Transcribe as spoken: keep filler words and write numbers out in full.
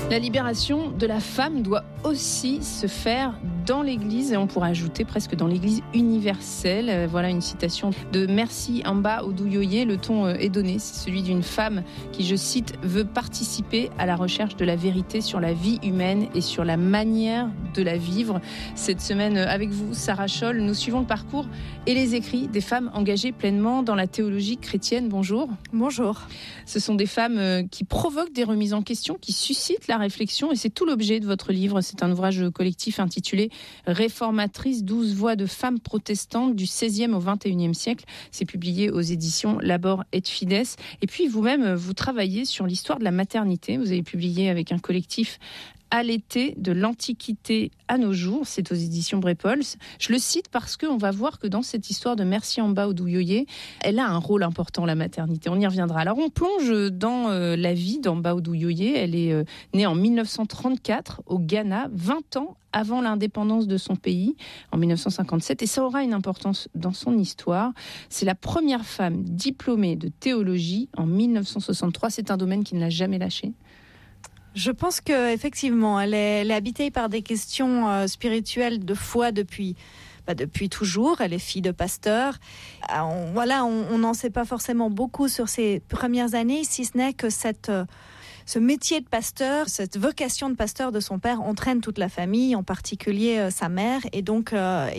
La libération de la femme doit aussi se faire dans l'Église, et on pourrait ajouter presque dans l'Église universelle. Voilà une citation de Mercy Amba Oduyoye. Le ton est donné, c'est celui d'une femme qui, je cite, veut participer à la recherche de la vérité sur la vie humaine et sur la manière de la vivre. Cette semaine, avec vous, Sarah Scholl, nous suivons le parcours et les écrits des femmes engagées pleinement dans la théologie chrétienne. Bonjour. Bonjour. Ce sont des femmes qui provoquent des remises en question, qui suscitent la réflexion, et c'est tout l'objet de votre livre. C'est un ouvrage collectif intitulé « Réformatrices, douze voix de femmes protestantes du seizième au vingt et unième siècle ». C'est publié aux éditions Labor et Fides. Et puis vous-même, vous travaillez sur l'histoire de la maternité. Vous avez publié avec un collectif à l'été de l'Antiquité à nos jours, c'est aux éditions Brepols. Je le cite parce qu'on va voir que dans cette histoire de Mercy Amba Oduyoye, elle a un rôle important, la maternité. On y reviendra. Alors on plonge dans euh, la vie d'Amba Oduyoye. Elle est euh, née en mille neuf cent trente-quatre au Ghana, vingt ans avant l'indépendance de son pays, en mille neuf cent cinquante-sept, et ça aura une importance dans son histoire. C'est la première femme diplômée de théologie en mille neuf cent soixante-trois. C'est un domaine qui ne l'a jamais lâché. Je pense qu'effectivement, elle est, elle est habitée par des questions euh, spirituelles de foi depuis, bah, depuis toujours. Elle est fille de pasteur. Euh, on, voilà, on n'en sait pas forcément beaucoup sur ses premières années, si ce n'est que cette, euh, ce métier de pasteur, cette vocation de pasteur de son père entraîne toute la famille, en particulier euh, sa mère. Et donc, euh,